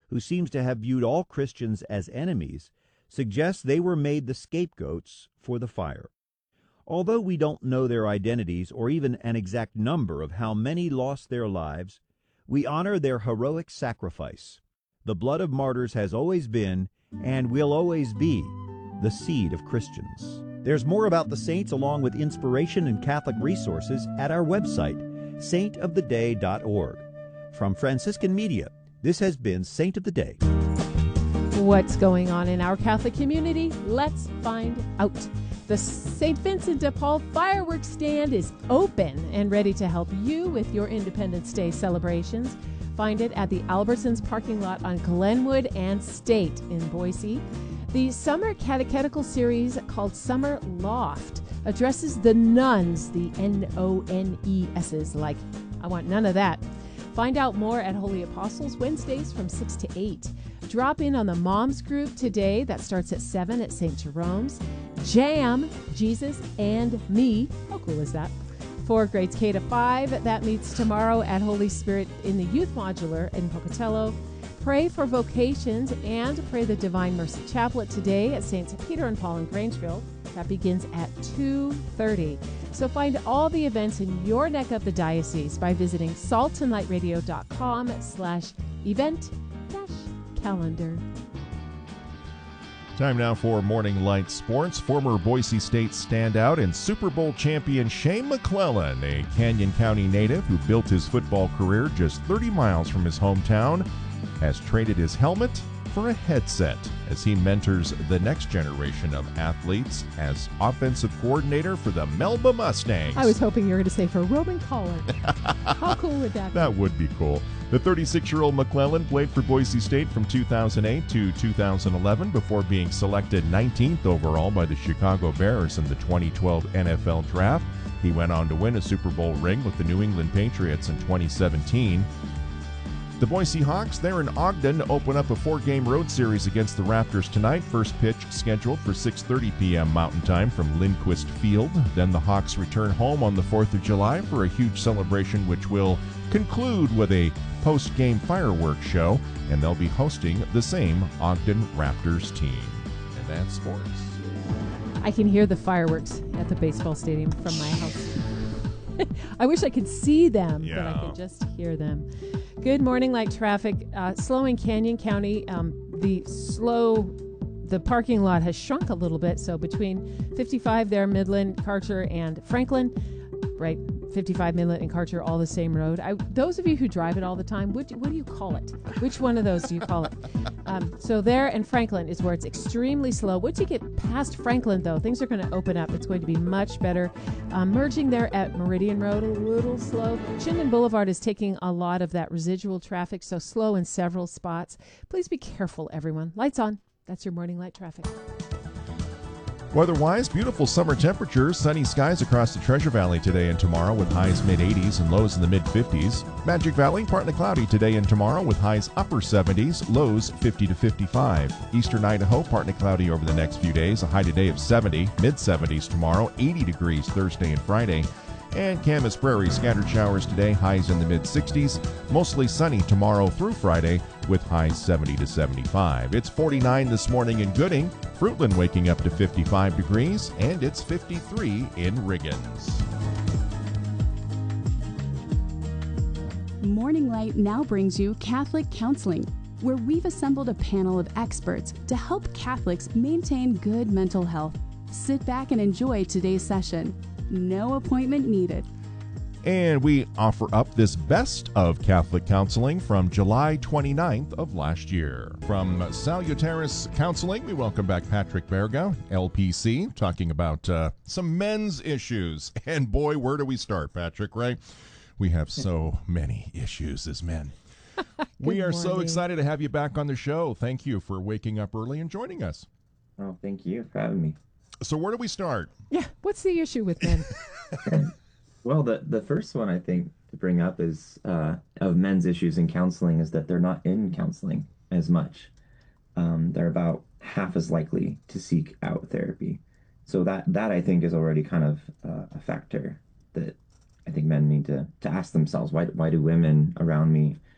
who seems to have viewed all Christians as enemies, suggests they were made the scapegoats for the fire. Although we don't know their identities or even an exact number of how many lost their lives, we honor their heroic sacrifice. The blood of martyrs has always been, and will always be, the seed of Christians. There's more about the saints along with inspiration and Catholic resources at our website, saintoftheday.org. From Franciscan Media, this has been Saint of the Day. What's going on in our Catholic community? Let's find out. The St. Vincent de Paul fireworks stand is open and ready to help you with your Independence Day celebrations. Find it at the Albertsons parking lot on Glenwood and State in Boise. The summer catechetical series called Summer Loft addresses the nuns, the N-O-N-E-S's, like, I want none of that. Find out more at Holy Apostles, Wednesdays from 6 to 8. Drop in on the Moms Group today. That starts at 7 at St. Jerome's. Jam, Jesus and Me. How cool is that? For grades K to 5, that meets tomorrow at Holy Spirit in the Youth Modular in Pocatello. Pray for vocations and pray the Divine Mercy Chaplet today at St. Peter and Paul in Grangeville. That begins at 2:30. So find all the events in your neck of the diocese by visiting saltandlightradio.com/event-calendar. Time now for Morning Light Sports. Former Boise State standout and Super Bowl champion Shane McClellan, a Canyon County native who built his football career just 30 miles from his hometown, has traded his helmet for a headset as he mentors the next generation of athletes as offensive coordinator for the Melba Mustangs. I was hoping you were going to say for Roman Collar. How cool would that be? That would be cool. The 36-year-old McClellan played for Boise State from 2008 to 2011 before being selected 19th overall by the Chicago Bears in the 2012 NFL Draft. He went on to win a Super Bowl ring with the New England Patriots in 2017. The Boise Hawks, they're in Ogden, open up a 4-game road series against the Raptors tonight. First pitch scheduled for 6:30 p.m. Mountain Time from Lindquist Field. Then the Hawks return home on the 4th of July for a huge celebration which will conclude with a post-game fireworks show, and they'll be hosting the same Ogden Raptors team. And that's sports. I can hear the fireworks at the baseball stadium from my house. I wish I could see them, but I can just hear them. Good morning, light traffic. Slow in Canyon County. The parking lot has shrunk a little bit, so between 55 there, Midland, Karcher, and Franklin, right, 55 Midland and Karcher, all the same road. Those of you who drive it all the time, what do you call it? Which one of those do you call it? So there and Franklin is where it's extremely slow. Once you get past Franklin, though, things are going to open up. It's going to be much better. Merging there at Meridian Road, a little slow. Chinden Boulevard is taking a lot of that residual traffic, so slow in several spots. Please be careful, everyone. Lights on. That's your morning light traffic. Weather-wise, beautiful summer temperatures, sunny skies across the Treasure Valley today and tomorrow with highs mid-80s and lows in the mid-50s. Magic Valley, partly cloudy today and tomorrow with highs upper 70s, lows 50 to 55. Eastern Idaho, partly cloudy over the next few days, a high today of 70, mid-70s tomorrow, 80 degrees Thursday and Friday. And Camas Prairie, scattered showers today, highs in the mid-60s, mostly sunny tomorrow through Friday with highs 70 to 75. It's 49 this morning in Gooding, Fruitland waking up to 55 degrees, and it's 53 in Riggins. Morning Light now brings you Catholic Counseling, where we've assembled a panel of experts to help Catholics maintain good mental health. Sit back and enjoy today's session. No appointment needed. And we offer up this best of Catholic counseling from July 29th of last year. From Salutaris Counseling, we welcome back Patrick Berga, LPC, talking about some men's issues. And boy, where do we start, Patrick, right? We have so many issues as men. We are so excited to have you back on the show. Thank you for waking up early and joining us. Oh, thank you for having me. So where do we start? Yeah, what's the issue with men? Well, the first one I think to bring up is of men's issues in counseling is that they're not in counseling as much. They're about half as likely to seek out therapy. So that I think is already kind of a factor that I think men need to ask themselves. Why do women around me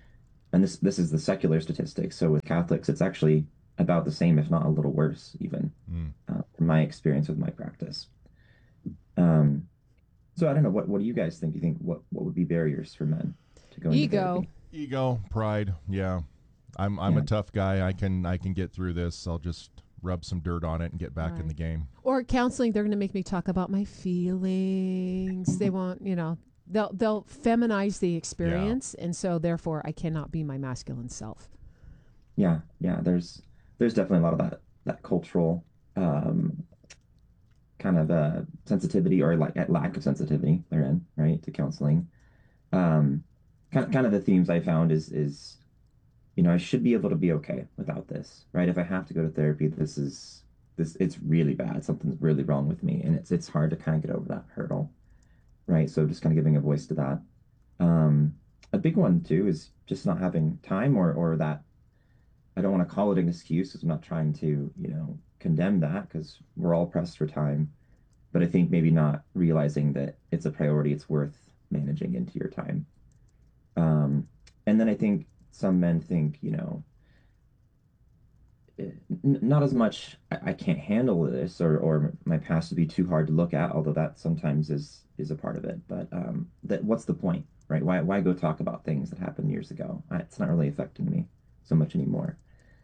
and this is the secular statistics. So with Catholics, it's actually about the same, if not a little worse, even Mm. from my experience with my practice. Um, so I don't know. What do you guys think? Do you think what would be barriers for men to going to Ego. therapy? Ego, pride. Yeah. I'm a Yeah, tough guy. I can get through this. I'll just rub some dirt on it and get back in Right. the game. Or counseling, they're going to make me talk about my feelings. They want, they'll feminize the Yeah. experience, and so therefore I cannot be my masculine self. yeah. There's definitely a lot of that cultural um, kind of sensitivity or like lack of sensitivity they're in, right, to counseling. Um, kind of the themes I found is I should be able to be okay without this, right? If I have to go to therapy, this it's really bad. Something's really wrong with me, and it's hard to kind of get over that hurdle, right? So just kind of giving a voice to that. Um, a big one too is just not having time or that I don't want to call it an excuse because I'm not trying to, condemn that because we're all pressed for time. But I think maybe not realizing that it's a priority, it's worth managing into your time. And then I think some men think, not as much I can't handle this or my past would be too hard to look at, although that sometimes is a part of it. But that what's the point, right? Why go talk about things that happened years ago? It's not really affecting me so much anymore.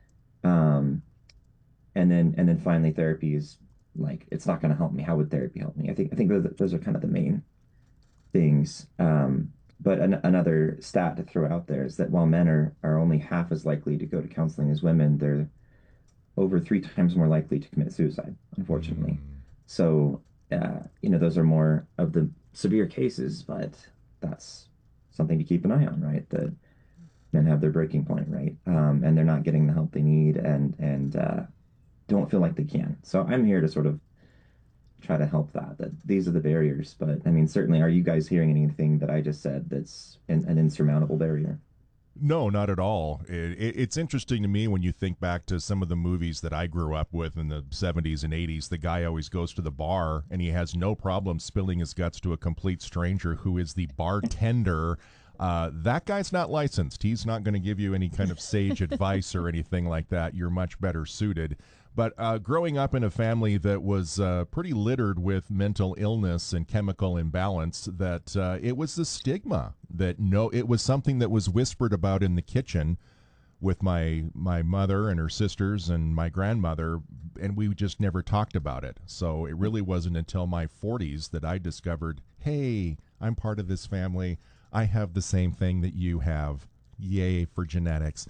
Um, and then finally, therapy is like it's not going to help me. How would therapy help me? I think those are kind of the main things. But another stat to throw out there is that while men are only half as likely to go to counseling as women, they're over 3 times more likely to commit suicide, unfortunately. Mm. So, those are more of the severe cases, but that's something to keep an eye on, right? That men have their breaking point, right? And they're not getting the help they need and don't feel like they can. So I'm here to sort of try to help that these are the barriers. But I mean, certainly, are you guys hearing anything that I just said that's an insurmountable barrier? No, not at all. It's interesting to me when you think back to some of the movies that I grew up with in the 70s and 80s. The guy always goes to the bar and he has no problem spilling his guts to a complete stranger who is the bartender. That guy's not licensed. He's not going to give you any kind of sage advice or anything like that. You're much better suited. But growing up in a family that was pretty littered with mental illness and chemical imbalance, that it was the stigma that it was something that was whispered about in the kitchen with my mother and her sisters and my grandmother, and we just never talked about it. So it really wasn't until my 40s that I discovered, hey, I'm part of this family. I have the same thing that you have. Yay for genetics.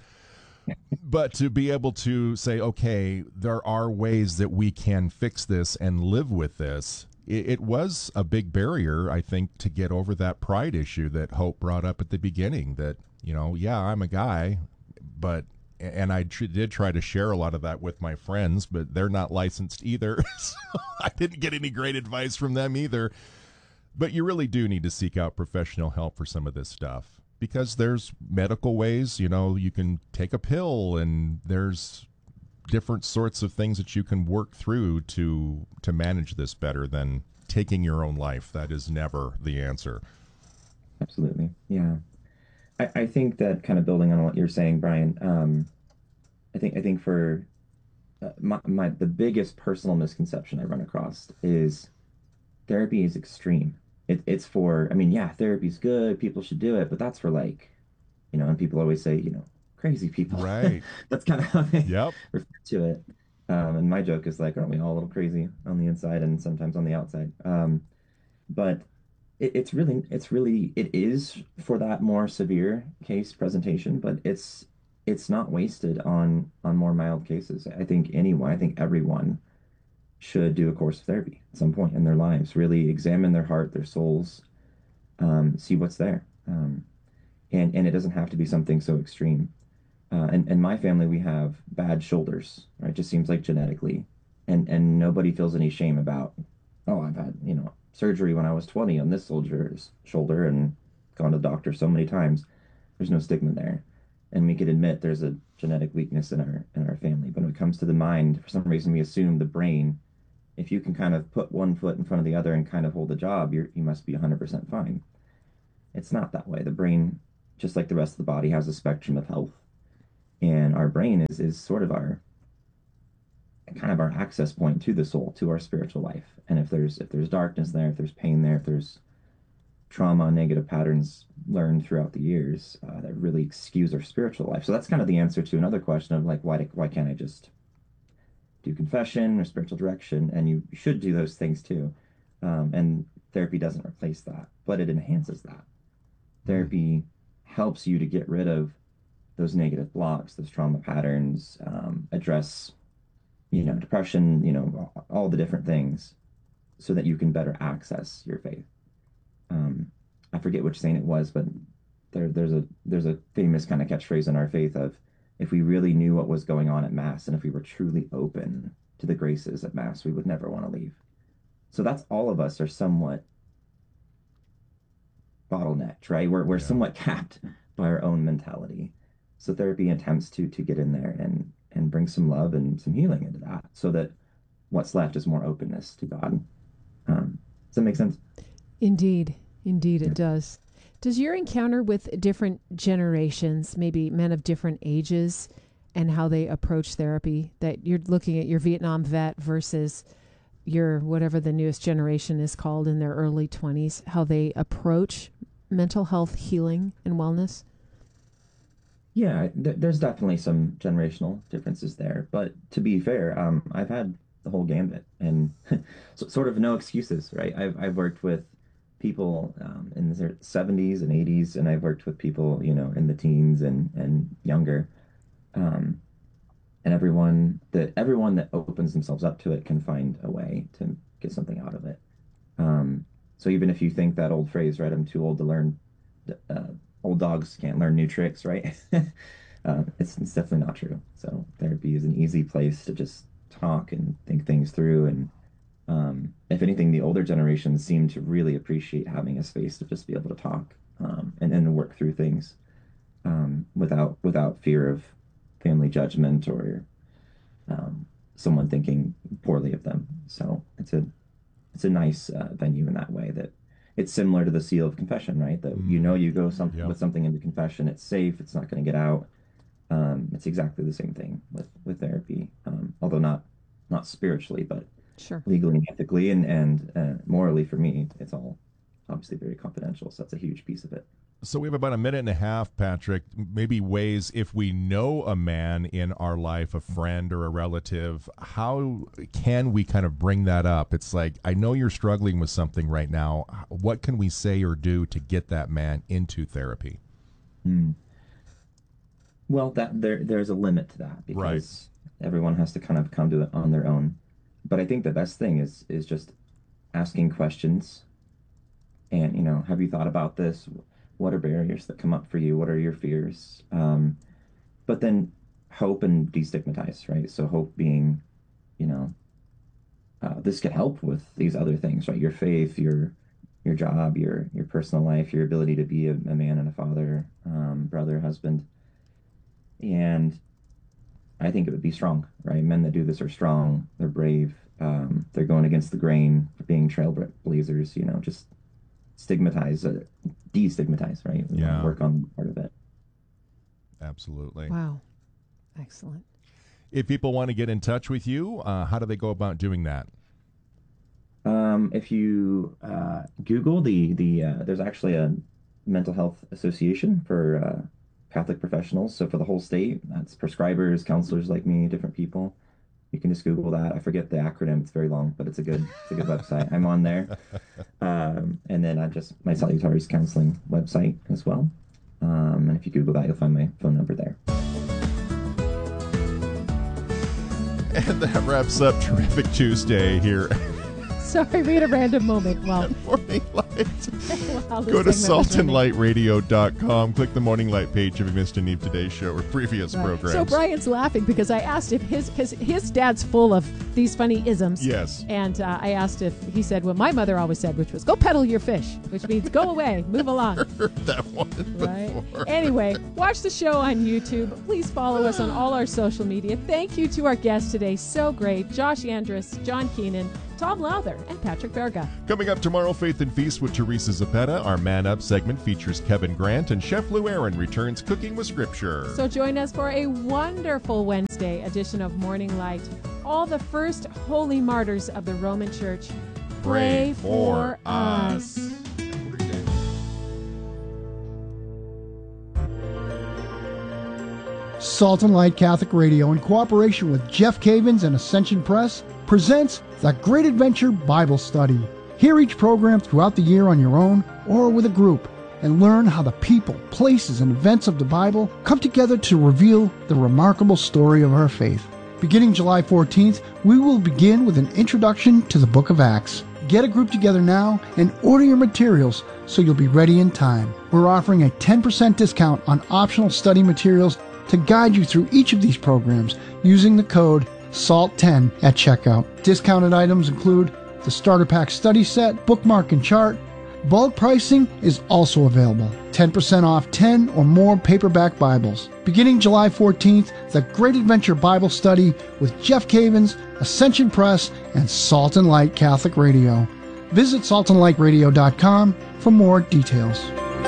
But to be able to say, okay, there are ways that we can fix this and live with this, it was a big barrier, I think, to get over that pride issue that Hope brought up at the beginning. That, yeah, I'm a guy, but, and I did try to share a lot of that with my friends, but they're not licensed either. So I didn't get any great advice from them either. But you really do need to seek out professional help for some of this stuff because there's medical ways, you can take a pill and there's different sorts of things that you can work through to manage this better than taking your own life. That is never the answer. Absolutely. Yeah. I think that kind of building on what you're saying, Brian, I think for the biggest personal misconception I run across is therapy is extreme. It's for, I mean, yeah, therapy's good. People should do it, but that's for like, and people always say, crazy people. Right. That's kind of how they Yep. refer to it. And my joke is like, aren't we all a little crazy on the inside and sometimes on the outside? But it is for that more severe case presentation, but it's not wasted on more mild cases. I think everyone should do a course of therapy at some point in their lives, really examine their heart, their souls, see what's there. And it doesn't have to be something so extreme. And my family, we have bad shoulders, right? It just seems like genetically, and nobody feels any shame about, oh, I've had, surgery when I was 20 on this soldier's shoulder and gone to the doctor so many times. There's no stigma there. And we could admit there's a genetic weakness in our family. But when it comes to the mind, for some reason we assume the brain, if you can kind of put one foot in front of the other and kind of hold the job, you must be 100% fine. It's not that way. The brain just like the rest of the body, has a spectrum of health, and our brain is sort of our kind of our access point to the soul, to our spiritual life. And if there's darkness there, if there's pain there, if there's trauma, negative patterns learned throughout the years, that really skews our spiritual life. So that's kind of the answer to another question of like, why can't I just do confession or spiritual direction? And you should do those things too. And therapy doesn't replace that, but it enhances that. Therapy helps you to get rid of those negative blocks, those trauma patterns, address, depression, all the different things so that you can better access your faith. I forget which saint it was, but there's a famous kind of catchphrase in our faith of, if we really knew what was going on at Mass and if we were truly open to the graces at Mass, we would never want to leave. So that's, all of us are somewhat bottlenecked, right? We're somewhat capped by our own mentality. So therapy attempts to get in there and bring some love and some healing into that, so that what's left is more openness to God. Does that make sense? Indeed. Indeed, it does. Does your encounter with different generations, maybe men of different ages, and how they approach therapy, that you're looking at your Vietnam vet versus your whatever the newest generation is called in their early 20s, how they approach mental health healing and wellness? Yeah, there's definitely some generational differences there. But to be fair, I've had the whole gambit, and sort of no excuses, right? I've worked with people in their 70s and 80s, and I've worked with people, in the teens and younger. Um, and everyone that opens themselves up to it can find a way to get something out of it. So even if you think that old phrase, right, I'm too old to learn, uh, old dogs can't learn new tricks, right? It's definitely not true. So therapy is an easy place to just talk and think things through. And if anything, the older generations seem to really appreciate having a space to just be able to talk, and work through things, without fear of family judgment or someone thinking poorly of them. So it's a nice venue in that way, that it's similar to the seal of confession, right? That you go Yep. with something into confession, it's safe, it's not going to get out. It's exactly the same thing with therapy, although not spiritually, but Sure. legally and ethically and morally. For me, it's all obviously very confidential, so that's a huge piece of it. So we have about a minute and a half, Patrick. Maybe ways, if we know a man in our life, a friend or a relative, how can we kind of bring that up? It's like, I know you're struggling with something right now. What can we say or do to get that man into therapy? Hmm. Well, there's a limit to that, Right. because everyone has to kind of come to it on their own. But I think the best thing is just asking questions. And, have you thought about this? What are barriers that come up for you? What are your fears? But then hope and destigmatize, right? So hope being, you know, this could help with these other things, right? Your faith, your job, your personal life, your ability to be a man and a father, brother, husband. And I think it would be strong, right? Men that do this are strong. They're brave. They're going against the grain, being trailblazers. Just stigmatize, destigmatize, right? We want Yeah. to work on part of it. Absolutely. Wow. Excellent. If people want to get in touch with you, how do they go about doing that? If you Google there's actually a mental health association for Catholic professionals. So for the whole state, that's prescribers, counselors like me, different people. You can just Google that. I forget the acronym; it's very long, but it's a good website. I'm on there, and then I just my Salutaris Counseling website as well. And if you Google that, you'll find my phone number there. And that wraps up Terrific Tuesday here Sorry, we had a random moment. Well, at Morning Light. wow, Go to this segment was running. sultanlightradio.com. Click the Morning Light page if you missed any of today's show or previous Right. programs. So Brian's laughing because I asked if his dad's full of these funny isms. Yes. And I asked if he said what my mother always said, which was "Go peddle your fish," which means go away, move along. That one Right. before. Anyway, watch the show on YouTube. Please follow us on all our social media. Thank you to our guests today. So great. Josh Andrus, John Keenan, Tom Lowther, and Patrick Berga. Coming up tomorrow, Faith and Feast with Teresa Zapeta. Our Man Up segment features Kevin Grant, and Chef Lou Aaron returns Cooking with Scripture. So join us for a wonderful Wednesday edition of Morning Light. All the first holy martyrs of the Roman Church, pray for us. Salt and Light Catholic Radio, in cooperation with Jeff Cavins and Ascension Press, presents The Great Adventure Bible Study. Hear each program throughout the year on your own or with a group, and learn how the people, places, and events of the Bible come together to reveal the remarkable story of our faith. Beginning July 14th, we will begin with an introduction to the book of Acts. Get a group together now and order your materials so you'll be ready in time. We're offering a 10% discount on optional study materials to guide you through each of these programs using the code SALT10 at checkout. Discounted items include the Starter Pack Study Set, Bookmark and Chart. Bulk pricing is also available. 10% off 10 or more paperback Bibles. Beginning July 14th, The Great Adventure Bible Study with Jeff Cavins, Ascension Press, and Salt and Light Catholic Radio. Visit saltandlightradio.com for more details.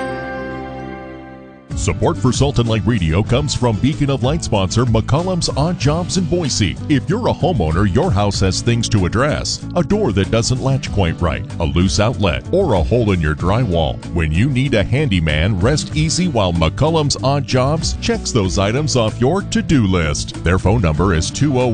Support for Salt and Light Radio comes from Beacon of Light sponsor McCollum's Odd Jobs in Boise. If you're a homeowner, your house has things to address. A door that doesn't latch quite right, a loose outlet, or a hole in your drywall. When you need a handyman, rest easy while McCollum's Odd Jobs checks those items off your to-do list. Their phone number is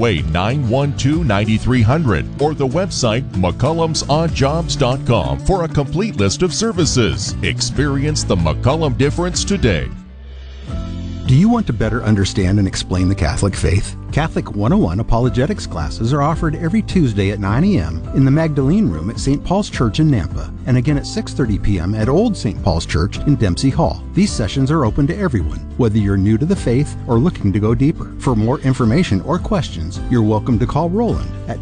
208-912-9300 or the website McCollum'sOddJobs.com for a complete list of services. Experience the McCollum difference today. Do you want to better understand and explain the Catholic faith? Catholic 101 apologetics classes are offered every Tuesday at 9 a.m. in the Magdalene Room at St. Paul's Church in Nampa, and again at 6:30 p.m. at Old St. Paul's Church in Dempsey Hall. These sessions are open to everyone, whether you're new to the faith or looking to go deeper. For more information or questions, you're welcome to call Roland at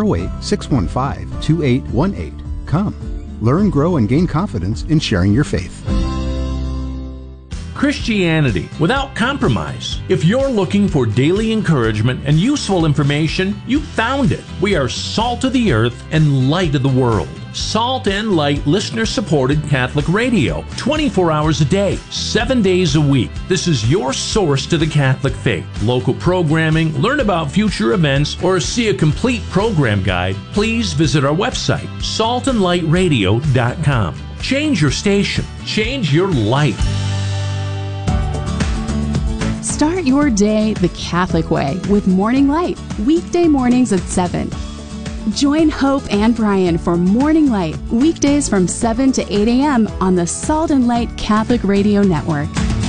208-615-2818. Come, learn, grow, and gain confidence in sharing your faith. Christianity without compromise. If you're looking for daily encouragement and useful information, you found it. We are salt of the earth and light of the world. Salt and Light listener-supported Catholic radio, 24 hours a day, 7 days a week. This is your source to the Catholic faith. Local programming, learn about future events, or see a complete program guide, please visit our website, saltandlightradio.com. Change your station. Change your life. Start your day the Catholic way with Morning Light, weekday mornings at 7. Join Hope and Brian for Morning Light, weekdays from 7 to 8 a.m. on the Salt and Light Catholic Radio Network.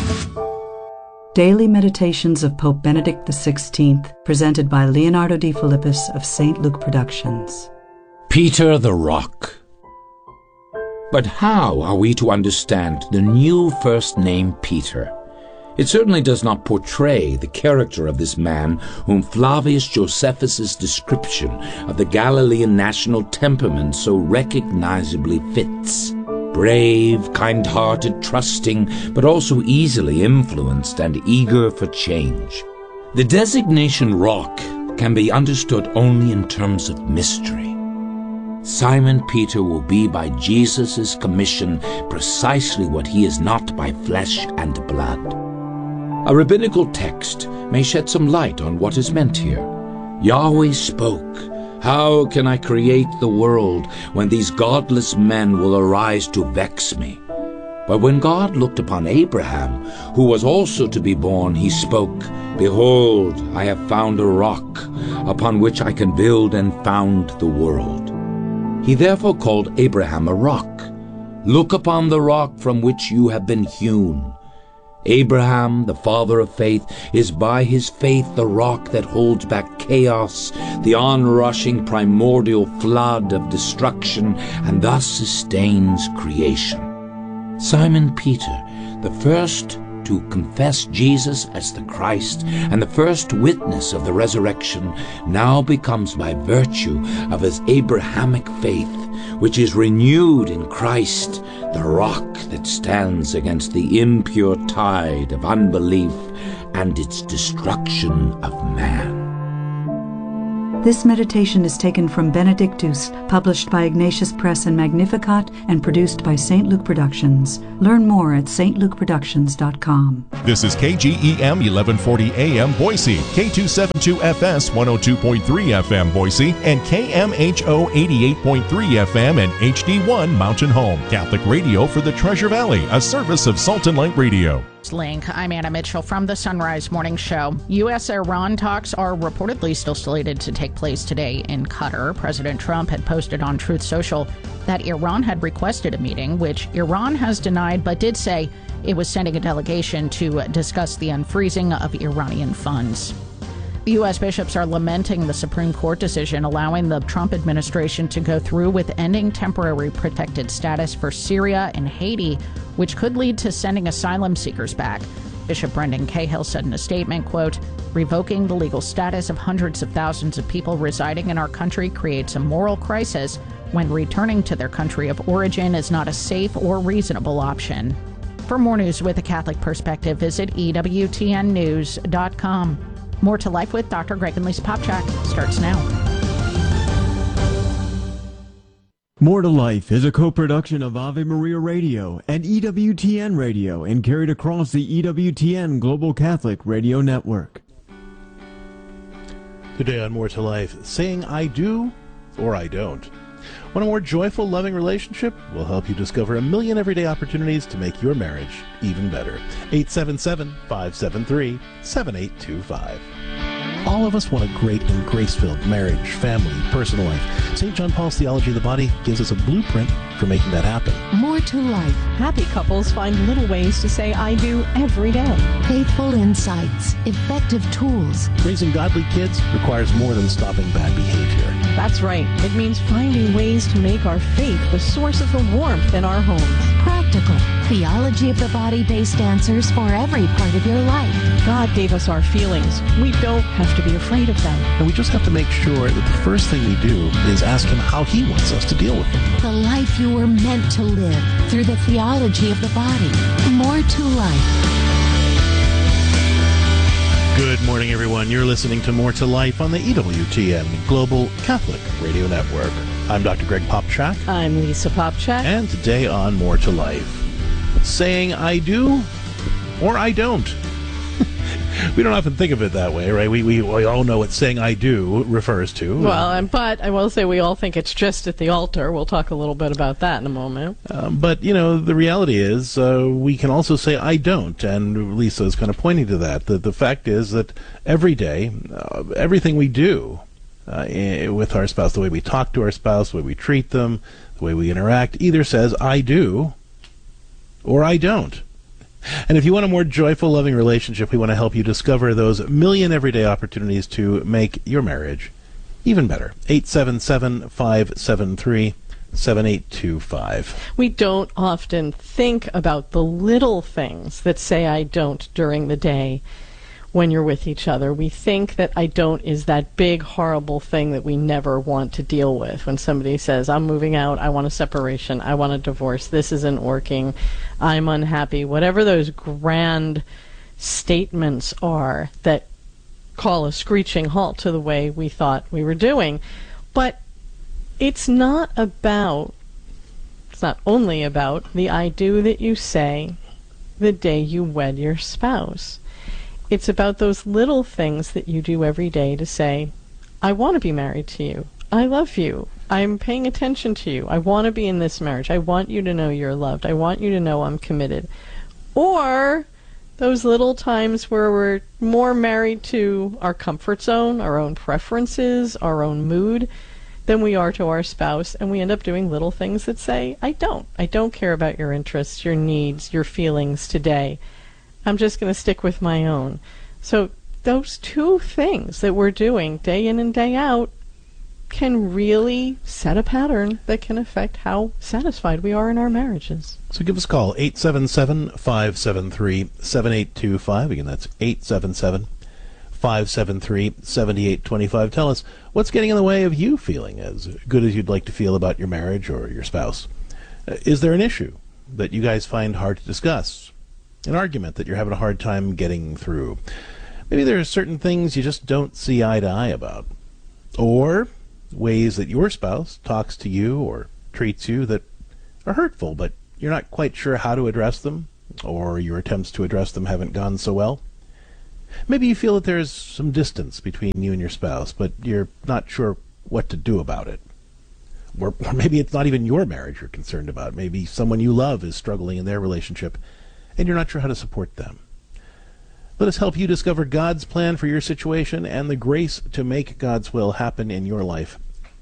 Daily Meditations of Pope Benedict XVI, presented by Leonardo D. Philippus of St. Luke Productions. Peter the Rock. But how are we to understand the new first name Peter? It certainly does not portray the character of this man whom Flavius Josephus's description of the Galilean national temperament so recognizably fits. Brave, kind-hearted, trusting, but also easily influenced and eager for change. The designation rock can be understood only in terms of mystery. Simon Peter will be by Jesus' commission precisely what he is not by flesh and blood. A rabbinical text may shed some light on what is meant here. Yahweh spoke, "How can I create the world when these godless men will arise to vex me?" But when God looked upon Abraham, who was also to be born, he spoke, "Behold, I have found a rock upon which I can build and found the world." He therefore called Abraham a rock. "Look upon the rock from which you have been hewn." Abraham, the father of faith, is by his faith the rock that holds back chaos, the onrushing primordial flood of destruction, and thus sustains creation. Simon Peter, the first to confess Jesus as the Christ and the first witness of the resurrection, now becomes by virtue of his Abrahamic faith, which is renewed in Christ, the rock that stands against the impure tide of unbelief and its destruction of man. This meditation is taken from Benedictus, published by Ignatius Press and Magnificat, and produced by St. Luke Productions. Learn more at stlukeproductions.com. This is KGEM 1140 AM Boise, K272FS 102.3 FM Boise, and KMHO 88.3 FM and HD1 Mountain Home. Catholic radio for the Treasure Valley, a service of Salt and Light Radio. Link. I'm Anna Mitchell from the Sunrise Morning Show. U.S.-Iran talks are reportedly still slated to take place today in Qatar. President Trump had posted on Truth Social that Iran had requested a meeting, which Iran has denied, but did say it was sending a delegation to discuss the unfreezing of Iranian funds. The U.S. bishops are lamenting the Supreme Court decision allowing the Trump administration to go through with ending temporary protected status for Syria and Haiti, which could lead to sending asylum seekers back. Bishop Brendan Cahill said in a statement, quote, "Revoking the legal status of hundreds of thousands of people residing in our country creates a moral crisis when returning to their country of origin is not a safe or reasonable option." For more news with a Catholic perspective, visit EWTNnews.com. More to Life with Dr. Greg and Lisa Popchak starts now. More to Life is a co-production of Ave Maria Radio and EWTN Radio and carried across the EWTN Global Catholic Radio Network. Today on More to Life, saying I do or I don't. Want a more joyful, loving relationship? We'll help you discover a million everyday opportunities to make your marriage even better. 877-573-7825. All of us want a great and grace-filled marriage, family, personal life. St. John Paul's Theology of the Body gives us a blueprint for making that happen. More to life. Happy couples find little ways to say I do every day. Faithful insights, effective tools. Raising godly kids requires more than stopping bad behavior. That's right. It means finding ways to make our faith the source of the warmth in our homes. Practical. Theology of the Body-based answers for every part of your life. God gave us our feelings. We don't have to be afraid of them. And we just have to make sure that the first thing we do is ask Him how He wants us to deal with them. The life you were meant to live through the theology of the body. More to life. Good morning, everyone. You're listening to More to Life on the EWTN Global Catholic Radio Network. I'm Dr. Greg Popchak. I'm Lisa Popchak. And today on More to Life, saying I do or I don't. We don't often think of it that way, right? We all know what saying I do refers to. Well, but I will say we all think it's just at the altar. We'll talk a little bit about that in a moment. But, you know, the reality is we can also say I don't, and Lisa is kind of pointing to that. The fact is that every day, everything we do with our spouse, the way we talk to our spouse, the way we treat them, the way we interact, either says I do or I don't. And if you want a more joyful, loving relationship, we want to help you discover those million everyday opportunities to make your marriage even better. 877-573-7825. We don't often think about the little things that say I don't during the day when you're with each other. We think that I don't is that big, horrible thing that we never want to deal with. When somebody says, I'm moving out, I want a separation, I want a divorce, this isn't working, I'm unhappy, whatever those grand statements are that call a screeching halt to the way we thought we were doing. But it's not only about the I do that you say the day you wed your spouse. It's about those little things that you do every day to say, I want to be married to you. I love you. I'm paying attention to you. I want to be in this marriage. I want you to know you're loved. I want you to know I'm committed. Or those little times where we're more married to our comfort zone, our own preferences, our own mood, than we are to our spouse, and we end up doing little things that say, I don't care about your interests, your needs, your feelings today. I'm just going to stick with my own. So those two things that we're doing day in and day out can really set a pattern that can affect how satisfied we are in our marriages. So give us a call, 877-573-7825. Again, that's 877-573-7825. Tell us, what's getting in the way of you feeling as good as you'd like to feel about your marriage or your spouse? Is there an issue that you guys find hard to discuss? An argument that you're having a hard time getting through? Maybe there are certain things you just don't see eye to eye about. or ways that your spouse talks to you or treats you that are hurtful, but you're not quite sure how to address them, or your attempts to address them haven't gone so well. Maybe you feel that there's some distance between you and your spouse, but you're not sure what to do about it. Or maybe it's not even your marriage you're concerned about. Maybe someone you love is struggling in their relationship, and you're not sure how to support them. Let us help you discover God's plan for your situation and the grace to make God's will happen in your life.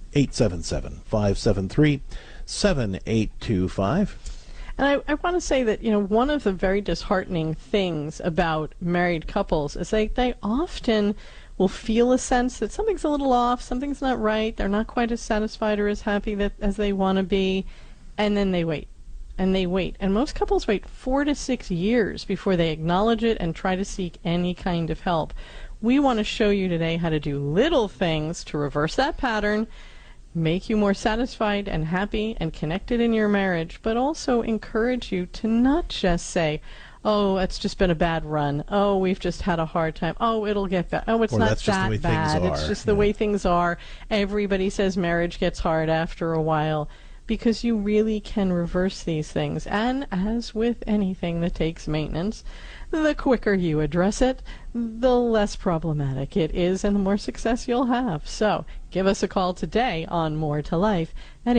877-573-7825. And I want to say that, one of the very disheartening things about married couples is they often will feel a sense that something's a little off, something's not right, they're not quite as satisfied or as happy as they want to be, and then they wait. And they wait. And most couples wait 4 to 6 years before they acknowledge it and try to seek any kind of help. We want to show you today how to do little things to reverse that pattern, make you more satisfied and happy and connected in your marriage, but also encourage you to not just say, oh, it's just been a bad run. Oh, we've just had a hard time. Oh, it'll get better. Oh, it's not that bad. It's just the way things are. Everybody says marriage gets hard after a while, because you really can reverse these things. And as with anything that takes maintenance, the quicker you address it, the less problematic it is and the more success you'll have. So give us a call today on More to Life at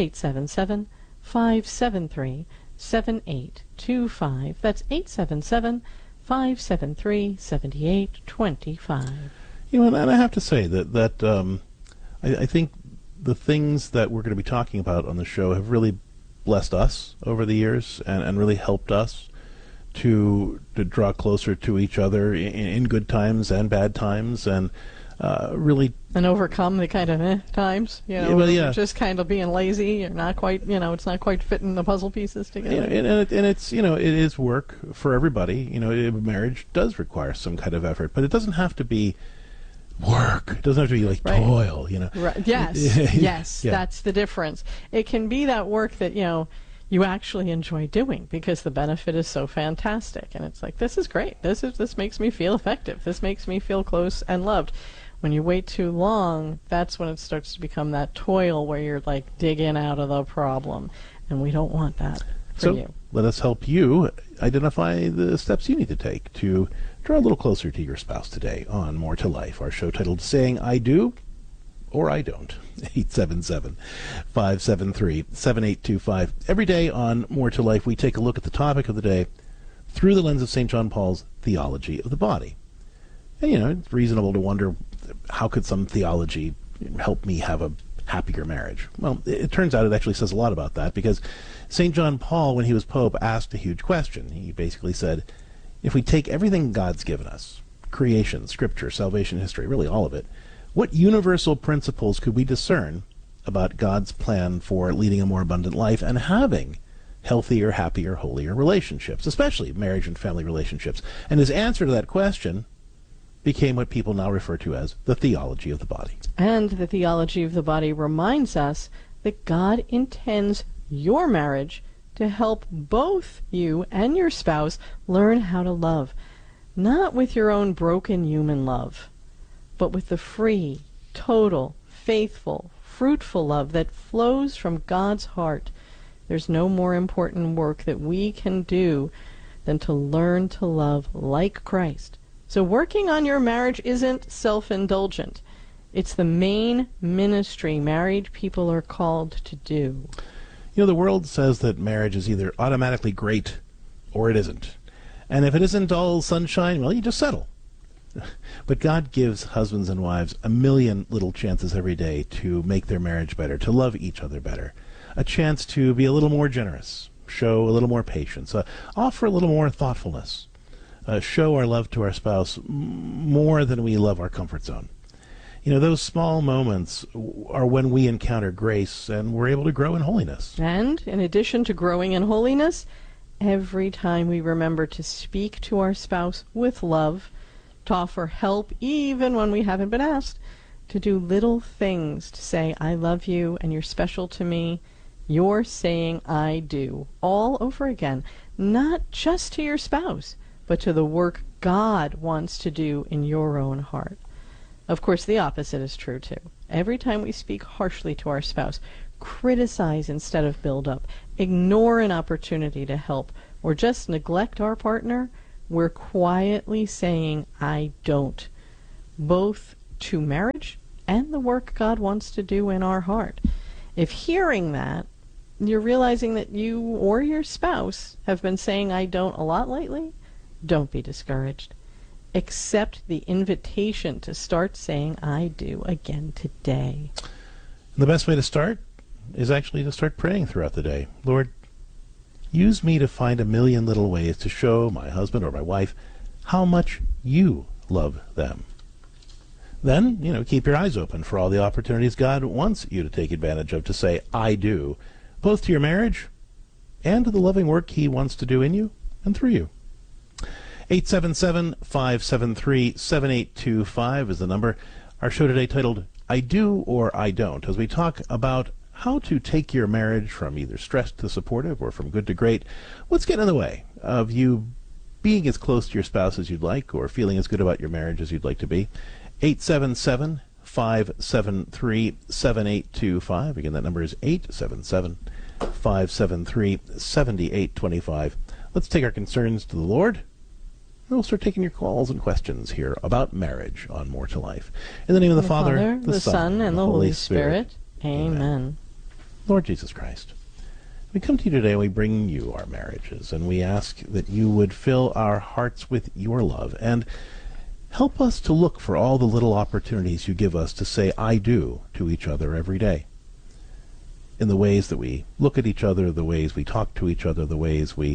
877-573-7825. That's 877-573-7825. And I have to say that I think the things that we're going to be talking about on the show have really blessed us over the years and really helped us to draw closer to each other in good times and bad times, and really and overcome the kind of times, you're just kind of being lazy. You're not quite, it's not quite fitting the puzzle pieces together. And it's, it is work for everybody. Marriage does require some kind of effort, but it doesn't have to be work. It doesn't have to be like toil, Right. Yes, yeah. That's the difference. It can be that work that, you actually enjoy doing because the benefit is so fantastic. And it's like, this is great. This makes me feel effective. This makes me feel close and loved. When you wait too long, that's when it starts to become that toil where you're like digging out of the problem. And we don't want that for you. Let us help you identify the steps you need to take to draw a little closer to your spouse today on More to Life, our show titled Saying I Do or I Don't. 877-573-7825. Every day on More to Life, we take a look at the topic of the day through the lens of St. John Paul's theology of the body. And, it's reasonable to wonder, how could some theology help me have a happier marriage? Well, it turns out it actually says a lot about that, because St. John Paul, when he was Pope, asked a huge question. He basically said, if we take everything God's given us, creation, scripture, salvation history, really all of it, what universal principles could we discern about God's plan for leading a more abundant life and having healthier, happier, holier relationships, especially marriage and family relationships? And his answer to that question became what people now refer to as the theology of the body. And the theology of the body reminds us that God intends your marriage to help both you and your spouse learn how to love, not with your own broken human love, but with the free, total, faithful, fruitful love that flows from God's heart. There's no more important work that we can do than to learn to love like Christ. So working on your marriage isn't self-indulgent. It's the main ministry married people are called to do. The world says that marriage is either automatically great or it isn't. And if it isn't all sunshine, well, you just settle. But God gives husbands and wives a million little chances every day to make their marriage better, to love each other better, a chance to be a little more generous, show a little more patience, offer a little more thoughtfulness, show our love to our spouse more than we love our comfort zone. Those small moments are when we encounter grace and we're able to grow in holiness. And in addition to growing in holiness, every time we remember to speak to our spouse with love, to offer help even when we haven't been asked, to do little things to say, I love you and you're special to me, you're saying I do all over again, not just to your spouse, but to the work God wants to do in your own heart. Of course, the opposite is true, too. Every time we speak harshly to our spouse, criticize instead of build up, ignore an opportunity to help, or just neglect our partner, we're quietly saying, I don't, both to marriage and the work God wants to do in our heart. If hearing that, you're realizing that you or your spouse have been saying I don't a lot lately, don't be discouraged. Accept the invitation to start saying I do again today. The best way to start is actually to start praying throughout the day. Lord, use me to find a million little ways to show my husband or my wife how much you love them. Then, keep your eyes open for all the opportunities God wants you to take advantage of to say, I do, both to your marriage and to the loving work he wants to do in you and through you. 877-573-7825 is the number. Our show today titled, I Do or I Don't, as we talk about how to take your marriage from either stressed to supportive or from good to great. What's getting in the way of you being as close to your spouse as you'd like or feeling as good about your marriage as you'd like to be? 877-573-7825. Again, that number is 877-573-7825. Let's take our concerns to the Lord. And we'll start taking your calls and questions here about marriage on More to Life. In the name of the Father, the Son, and the Holy Spirit. Amen. Lord Jesus Christ, we come to you today and we bring you our marriages, and we ask that you would fill our hearts with your love and help us to look for all the little opportunities you give us to say I do to each other every day. In the ways that we look at each other, the ways we talk to each other, the ways we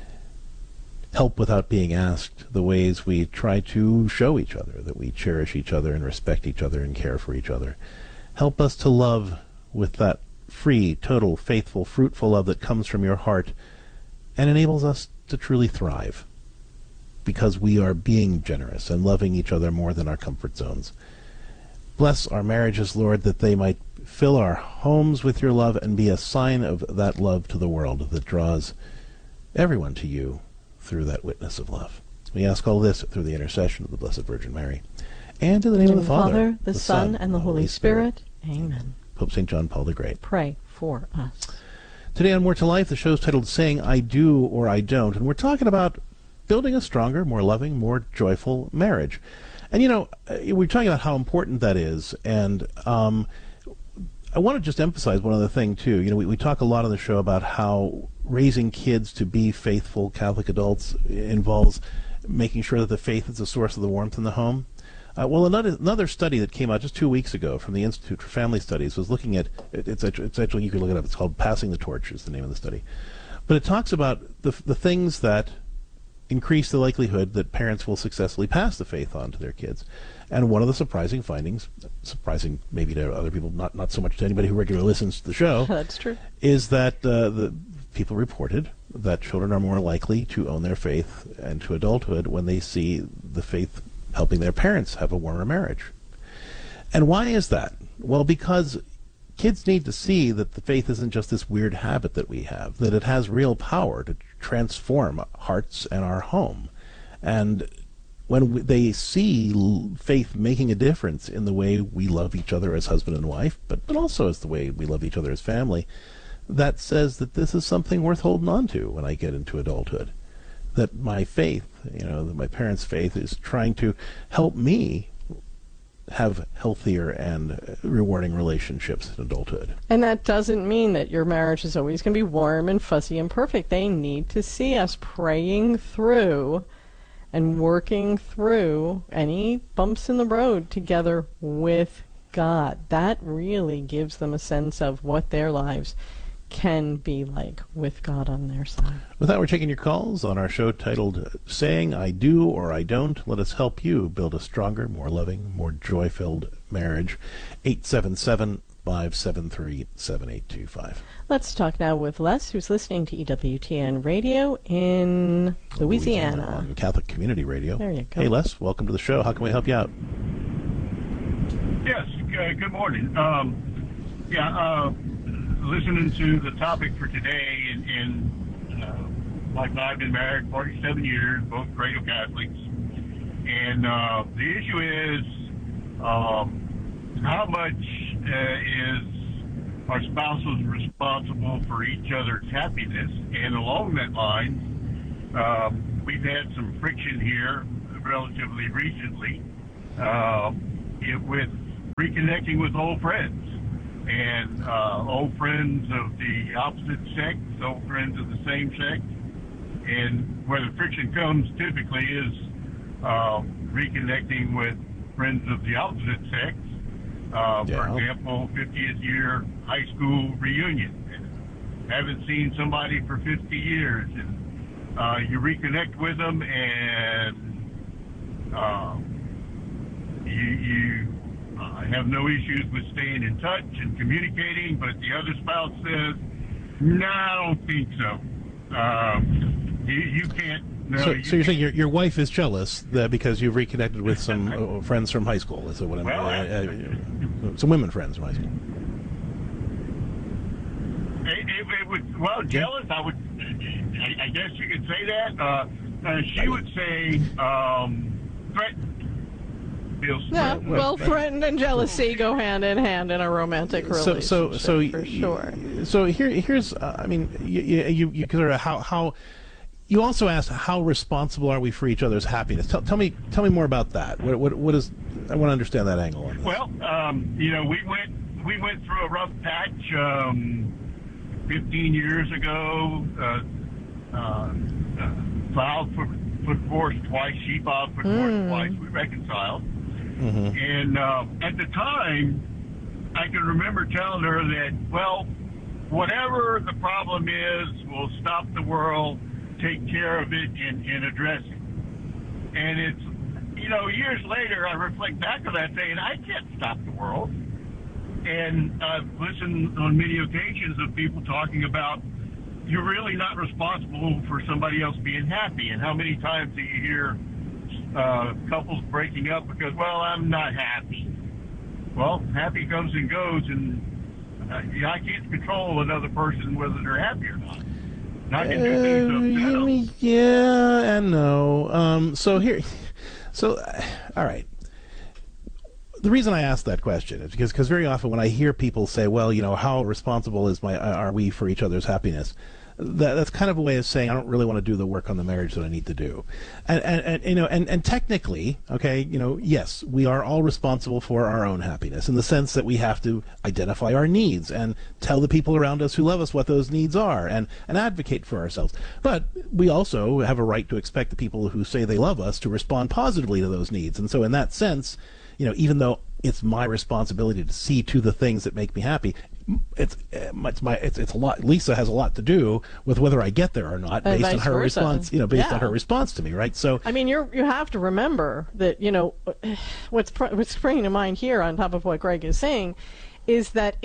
help without being asked, the ways we try to show each other that we cherish each other and respect each other and care for each other. Help us to love with that free, total, faithful, fruitful love that comes from your heart and enables us to truly thrive because we are being generous and loving each other more than our comfort zones. Bless our marriages, Lord, that they might fill our homes with your love and be a sign of that love to the world that draws everyone to you through that witness of love. We ask all this through the intercession of the Blessed Virgin Mary. And in the name of the Father, the Son, and the Holy Spirit. Amen. Pope St. John Paul the Great. Pray for us. Today on More to Life, the show is titled Saying I Do or I Don't, and we're talking about building a stronger, more loving, more joyful marriage. And, we're talking about how important that is, and I want to just emphasize one other thing, too. We talk a lot on the show about how raising kids to be faithful Catholic adults involves making sure that the faith is the source of the warmth in the home. Well, another study that came out just 2 weeks ago from the Institute for Family Studies was looking at, it's actually, you can look it up, it's called Passing the Torch is the name of the study. But it talks about the things that increase the likelihood that parents will successfully pass the faith on to their kids. And one of the surprising findings, surprising maybe to other people, not so much to anybody who regularly listens to the show, that's true, is that the people reported that children are more likely to own their faith and to adulthood when they see the faith helping their parents have a warmer marriage. And why is that? Well, because kids need to see that the faith isn't just this weird habit that we have, that it has real power to transform hearts and our home. And when they see faith making a difference in the way we love each other as husband and wife, but also as the way we love each other as family, that says that this is something worth holding on to when I get into adulthood. That my faith, that my parents' faith is trying to help me have healthier and rewarding relationships in adulthood. And that doesn't mean that your marriage is always going to be warm and fuzzy and perfect. They need to see us praying through and working through any bumps in the road together with God. That really gives them a sense of what their lives can be like with God on their side. With that, we're taking your calls on our show titled Saying I Do or I Don't. Let us help you build a stronger, more loving, more joy-filled marriage. 877-573-7825. Let's talk now with Les, who's listening to EWTN Radio in Louisiana. On Catholic Community Radio. There you go. Hey, Les, welcome to the show. How can we help you out? Yes, good morning. Listening to the topic for today, and like I've been married 47 years, both cradle Catholics, and the issue is how much is our spouses responsible for each other's happiness? And along that line, we've had some friction here relatively recently with reconnecting with old friends. And old friends of the opposite sex, old friends of the same sex. And where the friction comes typically is reconnecting with friends of the opposite sex. For example, 50th year high school reunion. Haven't seen somebody for 50 years. And you reconnect with them and you have no issues with staying in touch and communicating, but the other spouse says, no, I don't think so. You can't. No, so you're saying your wife is jealous that because you've reconnected with some friends from high school? That's what some women friends from high school. It would, well, jealous, I guess you could say that. She would say threatened. Yeah, well, threatened and jealousy go hand in hand in a romantic relationship. For sure. So here's, I mean, you sort of how. You also asked how responsible are we for each other's happiness. Tell me more about that. What is? I want to understand that angle on this. Well, we went through a rough patch 15 years ago. Filed for divorce twice. She filed for divorce twice. We reconciled. Mm-hmm. And at the time, I can remember telling her that, well, whatever the problem is, we'll stop the world, take care of it, and address it. And it's, years later, I reflect back on that saying, I can't stop the world. And I've listened on many occasions of people talking about, you're really not responsible for somebody else being happy. And how many times do you hear couples breaking up because, well, I'm not happy. Well, happy comes and goes, and I can't control another person whether they're happy or not. I can do things to upset them. Yeah and no. All right. The reason I asked that question is because very often when I hear people say, well, how responsible are we for each other's happiness? That's kind of a way of saying I don't really want to do the work on the marriage that I need to do, and technically, okay, yes, we are all responsible for our own happiness in the sense that we have to identify our needs and tell the people around us who love us what those needs are and advocate for ourselves. But we also have a right to expect the people who say they love us to respond positively to those needs, and so in that sense, even though it's my responsibility to see to the things that make me happy, it's a lot. Lisa has a lot to do with whether I get there or not, based on her response. Based on her response to me, right? So I mean, you have to remember that what's springing to mind here, on top of what Greg is saying, is that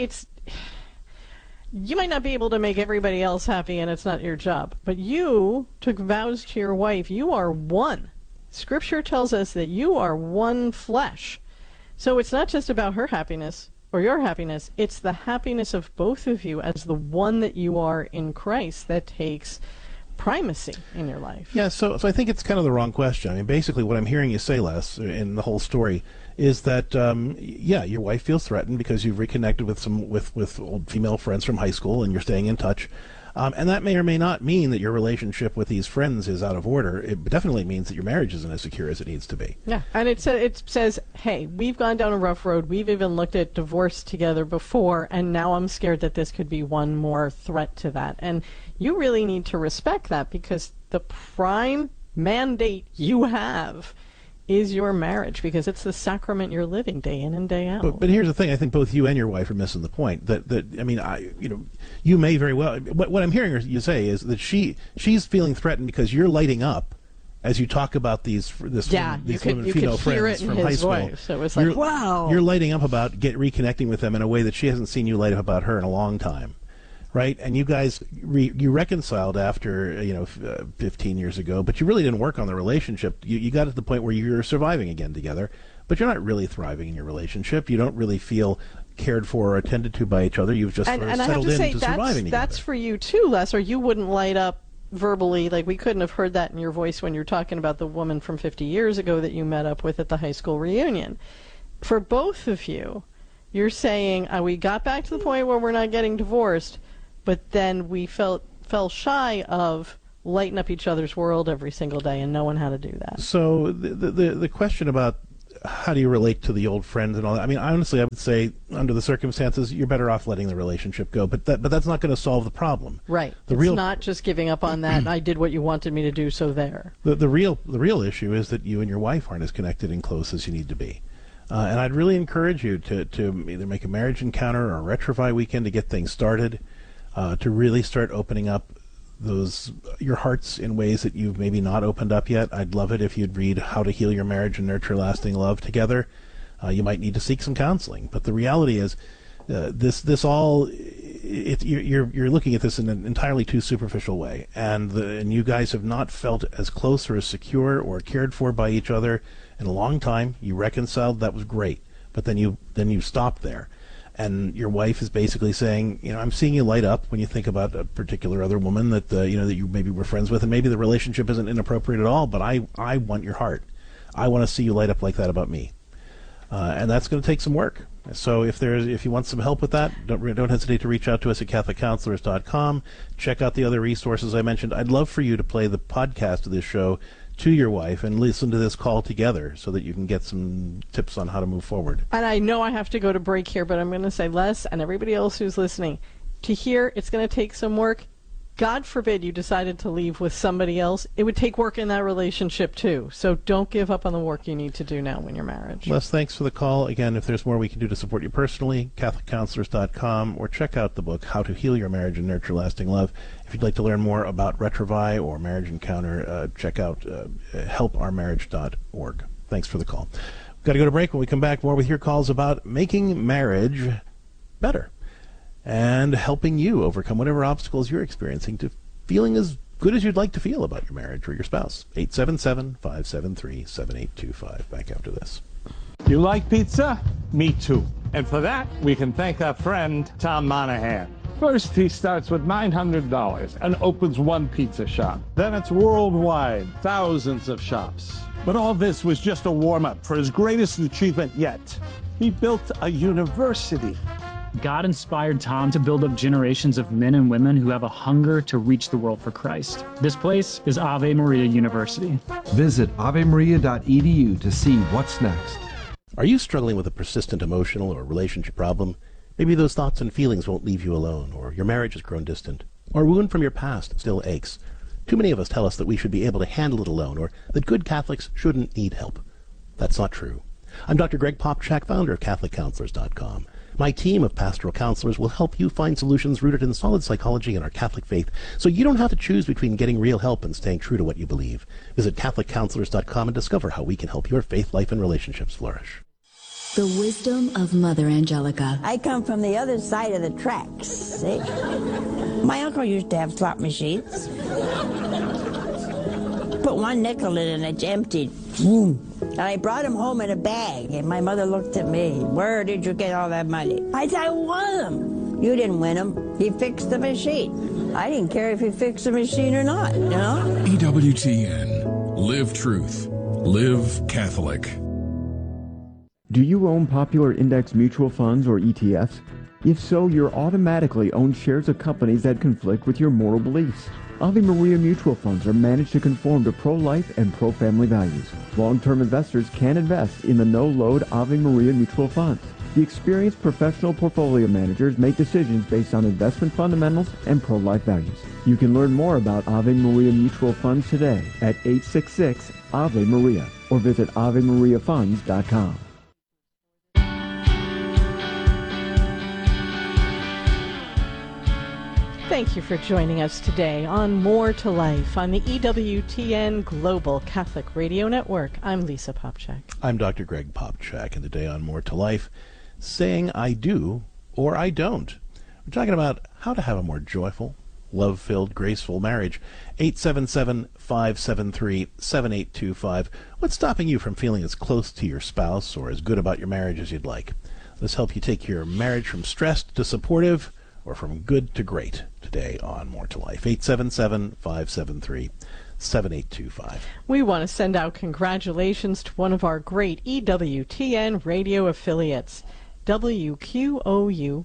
you might not be able to make everybody else happy, and it's not your job. But you took vows to your wife. You are one. Scripture tells us that you are one flesh. So it's not just about her happiness or your happiness. It's the happiness of both of you as the one that you are in Christ that takes primacy in your life. Yeah, so I think it's kind of the wrong question. I mean, basically what I'm hearing you say, Les, in the whole story is that, your wife feels threatened because you've reconnected with old female friends from high school and you're staying in touch. And that may or may not mean that your relationship with these friends is out of order. It definitely means that your marriage isn't as secure as it needs to be. Yeah, and it says, hey, we've gone down a rough road. We've even looked at divorce together before, and now I'm scared that this could be one more threat to that. And you really need to respect that, because the prime mandate you have is your marriage, because it's the sacrament you're living day in and day out. But here's the thing: I think both you and your wife are missing the point. You may very well. What I'm hearing you say is that she's feeling threatened because you're lighting up as you talk about these female friends from high school. Voice. So it was like, wow! You're lighting up about reconnecting with them in a way that she hasn't seen you light up about her in a long time. Right, and you guys you reconciled after 15 years ago, but you really didn't work on the relationship. You got to the point where you're surviving again together, but you're not really thriving in your relationship. You don't really feel cared for or attended to by each other. You've just settled into surviving together. That's for you too, Les, or you wouldn't light up verbally. Like, we couldn't have heard that in your voice when you're talking about the woman from 50 years ago that you met up with at the high school reunion. for both of you, you're saying we got back to the point where we're not getting divorced, but then we fell shy of lighten up each other's world every single day, and no one had to do that. So the question about how do you relate to the old friends and all that, I mean, honestly, I would say under the circumstances, you're better off letting the relationship go, but that's not going to solve the problem. Right. It's not just giving up on that, I did what you wanted me to do, so there. The real issue is that you and your wife aren't as connected and close as you need to be. And I'd really encourage you to either make a marriage encounter or a Retrify weekend to get things started, to really start opening up your hearts in ways that you've maybe not opened up yet. I'd love it if you'd read How to Heal Your Marriage and Nurture Lasting Love together. You might need to seek some counseling, but the reality is, you're looking at this in an entirely too superficial way, and you guys have not felt as close or as secure or cared for by each other in a long time. You reconciled, that was great, but then you stopped there. And your wife is basically saying, I'm seeing you light up when you think about a particular other woman that that you maybe were friends with, and maybe the relationship isn't inappropriate at all, but I want your heart. I want to see you light up like that about me. And that's going to take some work. So if you want some help with that, don't hesitate to reach out to us at CatholicCounselors.com. Check out the other resources I mentioned. I'd love for you to play the podcast of this show to your wife and listen to this call together so that you can get some tips on how to move forward. And I know I have to go to break here, but I'm going to say, Les and everybody else who's listening, to hear it's going to take some work. God forbid you decided to leave with somebody else. It would take work in that relationship too. So don't give up on the work you need to do now in your marriage. Les, thanks for the call. Again, if there's more we can do to support you personally, CatholicCounselors.com, or check out the book, How to Heal Your Marriage and Nurture Lasting Love. If you'd like to learn more about Retrify or Marriage Encounter, check out helpourmarriage.org. Thanks for the call. We've got to go to break. When we come back, more with your calls about making marriage better and helping you overcome whatever obstacles you're experiencing to feeling as good as you'd like to feel about your marriage or your spouse. 877-573-7825. Back after this. You like pizza? Me too. And for that, we can thank our friend Tom Monahan. First, he starts with $900 and opens one pizza shop. Then it's worldwide, thousands of shops. But all this was just a warm-up for his greatest achievement yet. He built a university. God inspired Tom to build up generations of men and women who have a hunger to reach the world for Christ. This place is Ave Maria University. Visit avemaria.edu to see what's next. Are you struggling with a persistent emotional or relationship problem? Maybe those thoughts and feelings won't leave you alone, or your marriage has grown distant, or a wound from your past still aches. Too many of us tell us that we should be able to handle it alone, or that good Catholics shouldn't need help. That's not true. I'm Dr. Greg Popchak, founder of CatholicCounselors.com. My team of pastoral counselors will help you find solutions rooted in solid psychology and our Catholic faith, so you don't have to choose between getting real help and staying true to what you believe. Visit CatholicCounselors.com and discover how we can help your faith life and relationships flourish. The wisdom of Mother Angelica. I come from the other side of the tracks, see? My uncle used to have slot machines. Put one nickel in and it's emptied. And I brought him home in a bag, and my mother looked at me. Where did you get all that money? I said, I won them. You didn't win them. He fixed the machine. I didn't care if he fixed the machine or not, you know? EWTN. Live truth. Live Catholic. Do you own popular index mutual funds or ETFs? If so, you're automatically own shares of companies that conflict with your moral beliefs. Ave Maria mutual funds are managed to conform to pro-life and pro-family values. Long-term investors can invest in the no-load Ave Maria mutual funds. The experienced professional portfolio managers make decisions based on investment fundamentals and pro-life values. You can learn more about Ave Maria mutual funds today at 866 Ave Maria or visit AveMariaFunds.com. Thank you for joining us today on More to Life on the EWTN Global Catholic Radio Network. I'm Lisa Popchak. I'm Dr. Greg Popchak, and today on More to Life, saying I do or I don't. We're talking about how to have a more joyful, love-filled, graceful marriage. 877-573-7825. What's stopping you from feeling as close to your spouse or as good about your marriage as you'd like? Let's help you take your marriage from stressed to supportive, or from good to great, today on More to Life. 877-573-7825. 7825. We want to send out congratulations to one of our great EWTN radio affiliates. WQOU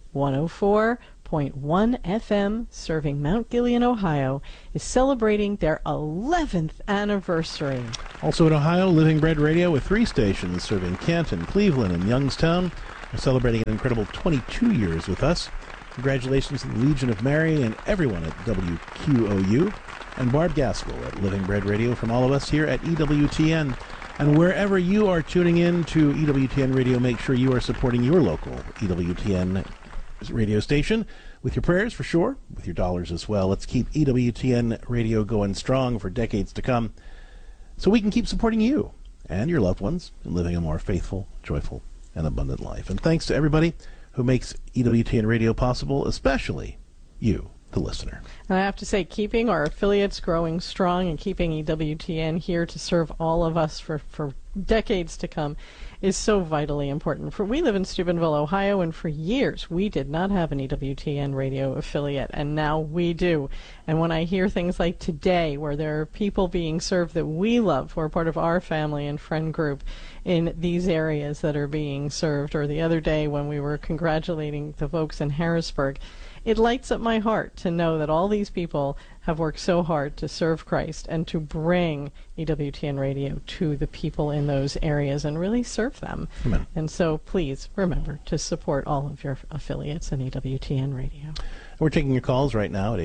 104.1 FM, serving Mount Gilead, Ohio, is celebrating their 11th anniversary. Also in Ohio, Living Bread Radio with 3 stations serving Canton, Cleveland, and Youngstown are celebrating an incredible 22 years with us. Congratulations to the Legion of Mary and everyone at WQOU, and Barb Gaskell at Living Bread Radio from all of us here at EWTN. And wherever you are tuning in to EWTN Radio, make sure you are supporting your local EWTN radio station with your prayers, for sure, with your dollars as well. Let's keep EWTN Radio going strong for decades to come so we can keep supporting you and your loved ones in living a more faithful, joyful, and abundant life. And thanks to everybody who makes EWTN Radio possible, especially you, the listener. And I have to say, keeping our affiliates growing strong and keeping EWTN here to serve all of us for decades to come is so vitally important. We live in Steubenville, Ohio, and for years we did not have an EWTN radio affiliate, and now we do. And when I hear things like today, where there are people being served that we love, who are part of our family and friend group in these areas that are being served, or the other day when we were congratulating the folks in Harrisburg, it lights up my heart to know that all these people have worked so hard to serve Christ and to bring EWTN Radio to the people in those areas and really serve them. Amen. And so please remember to support all of your affiliates in EWTN Radio. We're taking your calls right now at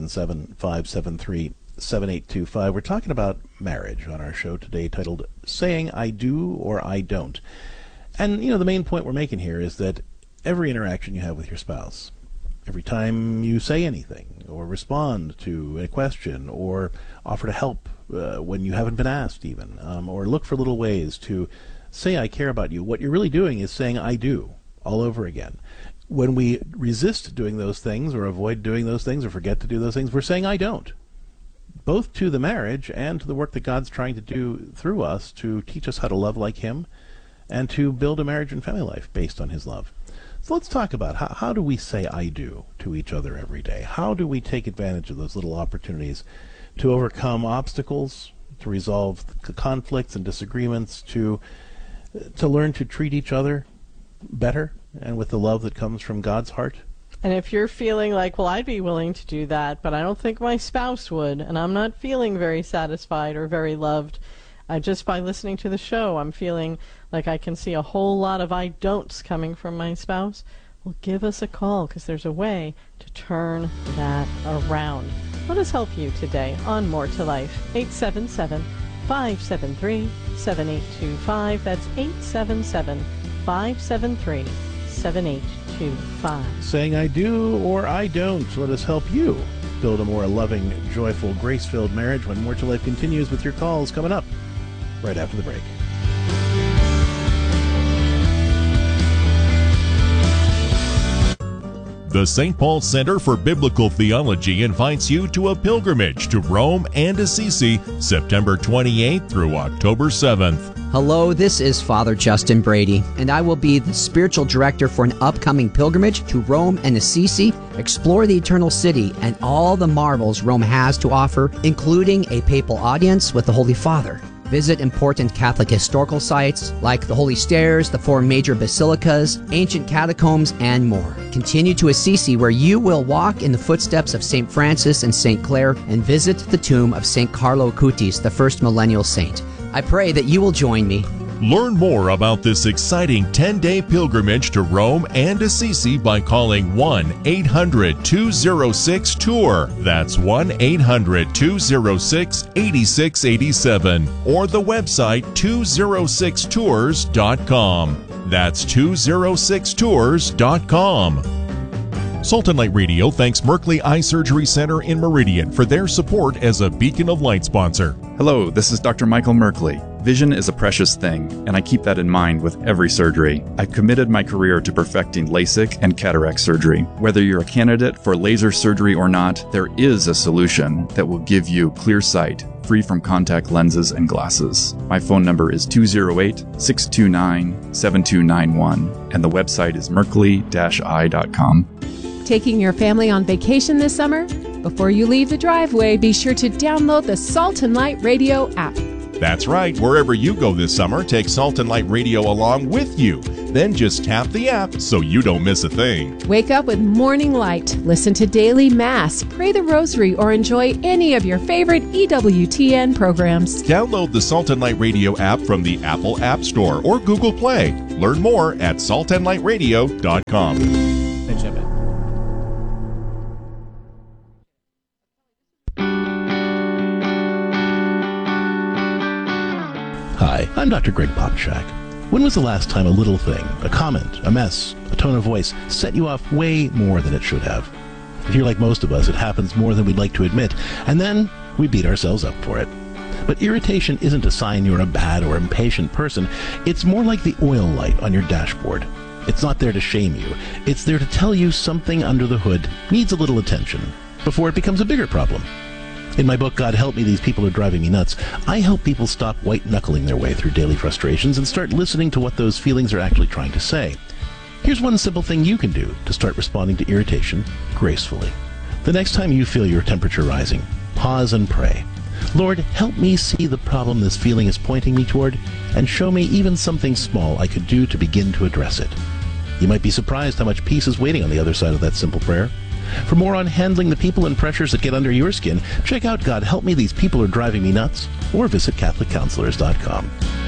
877-573-7825. We're talking about marriage on our show today, titled Saying I Do or I Don't. And, the main point we're making here is that every interaction you have with your spouse, every time you say anything or respond to a question or offer to help when you haven't been asked even, or look for little ways to say I care about you, what you're really doing is saying I do all over again. When we resist doing those things or avoid doing those things or forget to do those things, we're saying I don't, both to the marriage and to the work that God's trying to do through us to teach us how to love like Him and to build a marriage and family life based on His love. So let's talk about how do we say I do to each other every day? How do we take advantage of those little opportunities to overcome obstacles, to resolve conflicts and disagreements, to learn to treat each other better and with the love that comes from God's heart? And if you're feeling like, well, I'd be willing to do that, but I don't think my spouse would, and I'm not feeling very satisfied or very loved, just by listening to the show, I'm feeling like I can see a whole lot of I don'ts coming from my spouse, well, give us a call, because there's a way to turn that around. Let us help you today on More to Life. 877-573-7825. That's 877-573-7825. Saying I do or I don't. Let us help you build a more loving, joyful, grace-filled marriage when More to Life continues with your calls coming up right after the break. The St. Paul Center for Biblical Theology invites you to a pilgrimage to Rome and Assisi, September 28th through October 7th. Hello, this is Father Justin Brady, and I will be the spiritual director for an upcoming pilgrimage to Rome and Assisi. Explore the Eternal City and all the marvels Rome has to offer, including a papal audience with the Holy Father. Visit important Catholic historical sites like the Holy Stairs, the 4 major basilicas, ancient catacombs, and more. Continue to Assisi, where you will walk in the footsteps of St. Francis and St. Clare and visit the tomb of St. Carlo Acutis, the first millennial saint. I pray that you will join me. Learn more about this exciting 10-day pilgrimage to Rome and Assisi by calling 1-800-206-TOUR. That's 1-800-206-8687. Or the website 206tours.com. That's 206tours.com. Salt and Light Radio thanks Merkley Eye Surgery Center in Meridian for their support as a Beacon of Light sponsor. Hello, this is Dr. Michael Merkley. Vision is a precious thing, and I keep that in mind with every surgery. I've committed my career to perfecting LASIK and cataract surgery. Whether you're a candidate for laser surgery or not, there is a solution that will give you clear sight, free from contact lenses and glasses. My phone number is 208-629-7291, and the website is merkley-eye.com. Taking your family on vacation this summer? Before you leave the driveway, be sure to download the Salt and Light Radio app. That's right. Wherever you go this summer, take Salt and Light Radio along with you. Then just tap the app so you don't miss a thing. Wake up with Morning Light, listen to Daily Mass, pray the Rosary, or enjoy any of your favorite EWTN programs. Download the Salt and Light Radio app from the Apple App Store or Google Play. Learn more at saltandlightradio.com. Hi, I'm Dr. Greg Popchak. When was the last time a little thing, a comment, a mess, a tone of voice, set you off way more than it should have? If you're like most of us, it happens more than we'd like to admit, and then we beat ourselves up for it. But irritation isn't a sign you're a bad or impatient person. It's more like the oil light on your dashboard. It's not there to shame you. It's there to tell you something under the hood needs a little attention before it becomes a bigger problem. In my book, God Help Me, These People Are Driving Me Nuts, I help people stop white-knuckling their way through daily frustrations and start listening to what those feelings are actually trying to say. Here's one simple thing you can do to start responding to irritation gracefully. The next time you feel your temperature rising, pause and pray. Lord, help me see the problem this feeling is pointing me toward, and show me even something small I could do to begin to address it. You might be surprised how much peace is waiting on the other side of that simple prayer. For more on handling the people and pressures that get under your skin, check out God Help Me, These People Are Driving Me Nuts, or visit CatholicCounselors.com.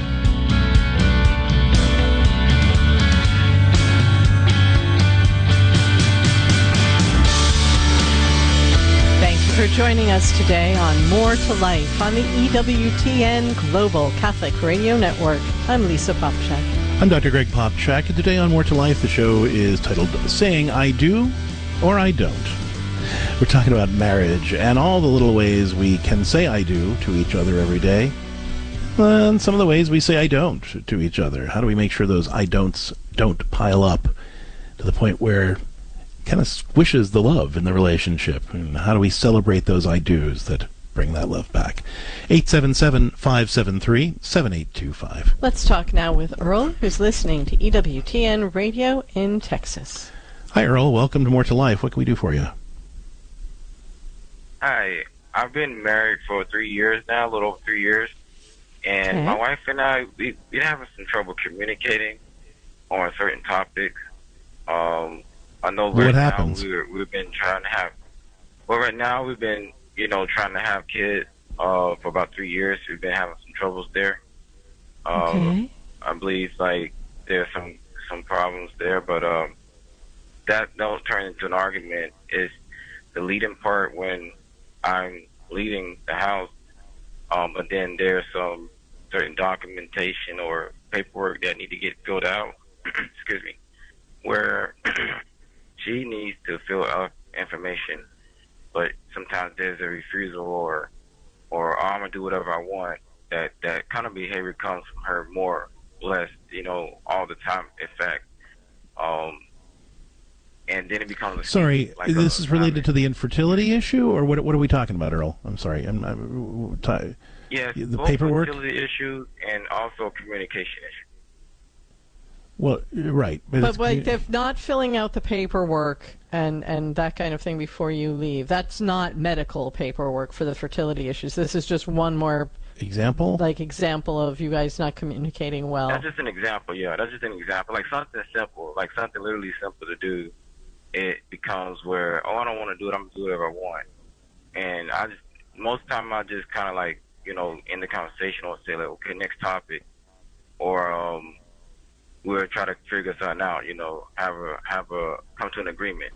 Thank you for joining us today on More to Life on the EWTN Global Catholic Radio Network. I'm Lisa Popchak. I'm Dr. Greg Popchak, and today on More to Life, the show is titled Saying I Do or I Don't. We're talking about marriage and all the little ways we can say I do to each other every day, and some of the ways we say I don't to each other. How do we make sure those I don'ts don't pile up to the point where it kind of squishes the love in the relationship? And how do we celebrate those I do's that bring that love back? 877-573-7825. Let's talk now with Earl, who's listening to EWTN Radio in Texas. Hi, Earl. Welcome to More to Life. What can we do for you? Hi. I've been married for 3 years now, a little over 3 years. And my wife and I, we're having some trouble communicating on certain topics. I know right now we've been trying to have, well, right now we've been, trying to have kids for about 3 years. We've been having some troubles there. I believe, there's some problems there, but that don't turn into an argument. Is the leading part when I'm leading the house, but then there's some certain documentation or paperwork that need to get filled out, excuse me, where she needs to fill out information, but sometimes there's a refusal or I'm going to do whatever I want. That kind of behavior comes from her more or less, all the time, in fact. And then it becomes Sorry, this is related to the infertility issue, or what are we talking about, Earl? I'm sorry. Yes, the both paperwork? fertility issue and also communication issue. Well, right. But if not filling out the paperwork and that kind of thing before you leave, that's not medical paperwork for the fertility issues. This is just one more example of you guys not communicating well. That's just an example, yeah. That's just an example. Like something simple, like something literally simple to do. It becomes where, I don't want to do it, I'm going to do whatever I want. And most of the time I just kind of in the conversation or say okay, next topic. Or we'll try to figure something out, have a come to an agreement,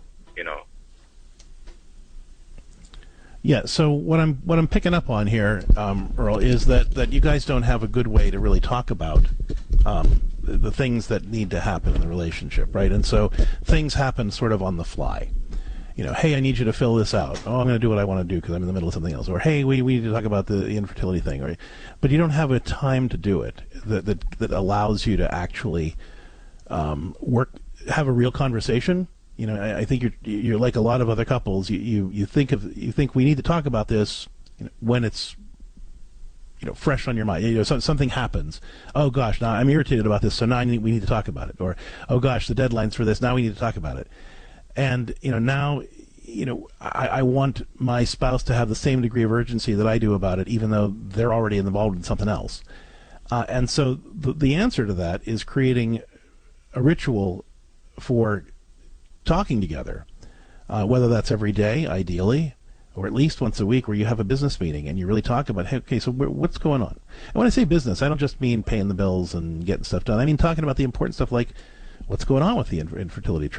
Yeah, so what I'm picking up on here, Earl, is that you guys don't have a good way to really talk about the things that need to happen in the relationship, right? And so things happen sort of on the fly. Hey, I need you to fill this out. Oh, I'm going to do what I want to do because I'm in the middle of something else. Or, hey, we need to talk about the infertility thing. But you don't have a time to do it that allows you to actually have a real conversation. I think you're like a lot of other couples. You think we need to talk about this when it's fresh on your mind. Something happens. Oh gosh, now I'm irritated about this, so now we need to talk about it. Or oh gosh, the deadline's for this. Now we need to talk about it. And now I want my spouse to have the same degree of urgency that I do about it, even though they're already involved in something else. And so the answer to that is creating a ritual for talking together, whether that's every day, ideally, or at least once a week, where you have a business meeting and you really talk about, hey, okay, so what's going on? And when I say business, I don't just mean paying the bills and getting stuff done. I mean talking about the important stuff like what's going on with the infertility treatment.